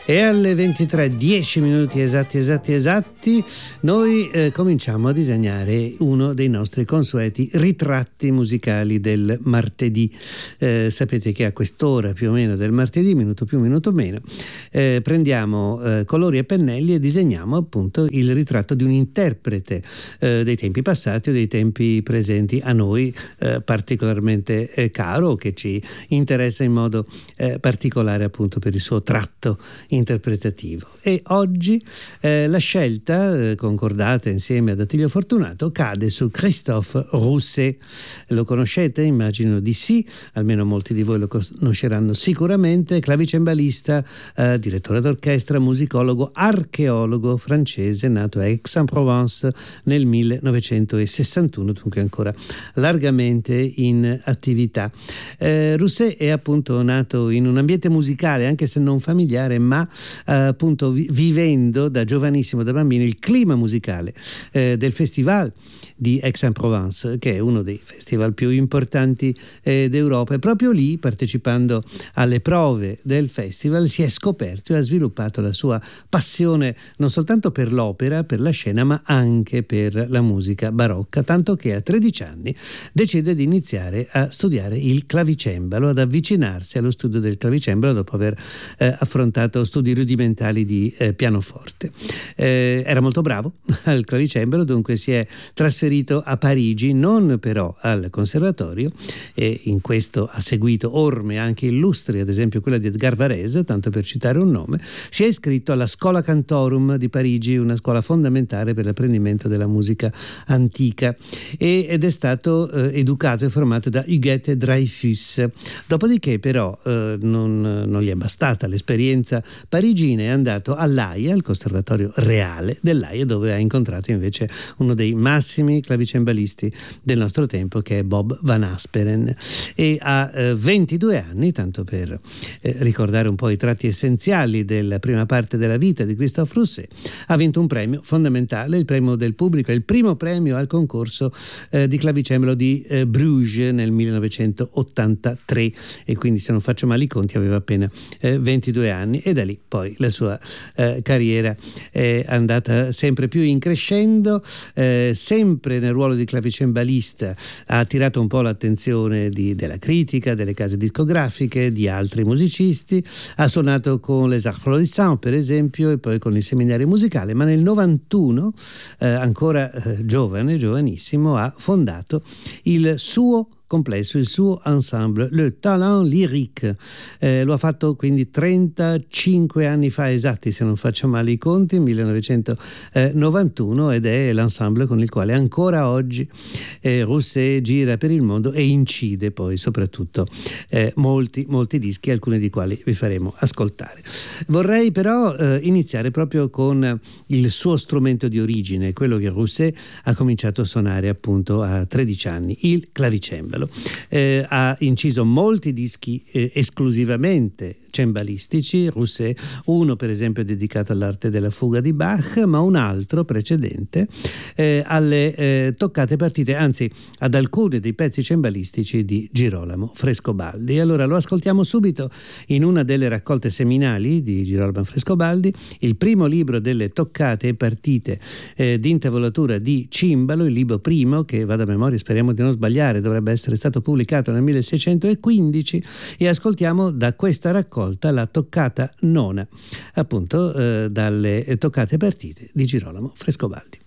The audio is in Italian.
E alle 23, 10 minuti esatti, noi cominciamo a disegnare uno dei nostri consueti ritratti musicali del martedì. Sapete che a quest'ora più o meno del martedì, minuto più, minuto meno, prendiamo colori e pennelli e disegniamo appunto il ritratto di un interprete dei tempi passati o dei tempi presenti, a noi particolarmente caro, che ci interessa in modo particolare appunto per il suo tratto interpretativo. E oggi la scelta, concordata insieme ad Attilio Fortunato, cade su Christophe Rousset. Lo conoscete? Immagino di sì, almeno molti di voi lo conosceranno sicuramente. Clavicembalista, direttore d'orchestra, musicologo, archeologo francese, nato a Aix-en-Provence nel 1961, dunque ancora largamente in attività. Rousset è appunto nato in un ambiente musicale, anche se non familiare, ma appunto vivendo da giovanissimo, da bambino, il clima musicale del festival di Aix-en-Provence, che è uno dei festival più importanti d'Europa, e proprio lì, partecipando alle prove del festival, si è scoperto e ha sviluppato la sua passione non soltanto per l'opera, per la scena, ma anche per la musica barocca, tanto che a 13 anni decide di iniziare a studiare il clavicembalo, ad avvicinarsi allo studio del clavicembalo dopo aver affrontato studi rudimentali di pianoforte. Era molto bravo al clavicembalo, dunque si è trasferito a Parigi, non però al conservatorio, e in questo ha seguito orme anche illustri, ad esempio quella di Edgar Varese, tanto per citare un nome. Si è iscritto alla Schola Cantorum di Parigi, una scuola fondamentale per l'apprendimento della musica antica, ed è stato educato e formato da Huguette e Dreyfus. Dopodiché però non gli è bastata l'esperienza parigina, è andato all'Aia, al Conservatorio Reale dell'Aia, dove ha incontrato invece uno dei massimi clavicembalisti del nostro tempo, che è Bob Van Asperen. E a 22 anni, tanto per ricordare un po' i tratti essenziali della prima parte della vita di Christophe Rousset, ha vinto un premio fondamentale, il premio del pubblico, il primo premio al concorso di clavicembalo di Bruges nel 1983, e quindi, se non faccio male i conti, aveva appena 22 anni, e da lì poi la sua carriera è andata sempre più in crescendo. Sempre nel ruolo di clavicembalista ha attirato un po' l'attenzione della critica, delle case discografiche, di altri musicisti. Ha suonato con les Arts Florissants, per esempio, e poi con il seminario musicale, ma nel 91, ancora giovanissimo, ha fondato il suo complesso, il suo ensemble, Le Talent Lyrique. Lo ha fatto quindi 35 anni fa esatti, se non faccio male i conti, 1991, ed è l'ensemble con il quale ancora oggi Rousset gira per il mondo e incide poi soprattutto molti dischi, alcuni di quali vi faremo ascoltare. Vorrei però iniziare proprio con il suo strumento di origine, quello che Rousset ha cominciato a suonare appunto a 13 anni, il clavicembalo. Ha inciso molti dischi esclusivamente cembalistici, Rousset, uno per esempio dedicato all'arte della fuga di Bach, ma un altro precedente alle toccate partite, anzi ad alcuni dei pezzi cembalistici di Girolamo Frescobaldi. Allora lo ascoltiamo subito in una delle raccolte seminali di Girolamo Frescobaldi, il primo libro delle toccate e partite di intavolatura di cimbalo, il libro primo, che vado a memoria, speriamo di non sbagliare, dovrebbe essere stato pubblicato nel 1615, e ascoltiamo da questa raccolta la toccata nona, appunto dalle toccate partite di Girolamo Frescobaldi.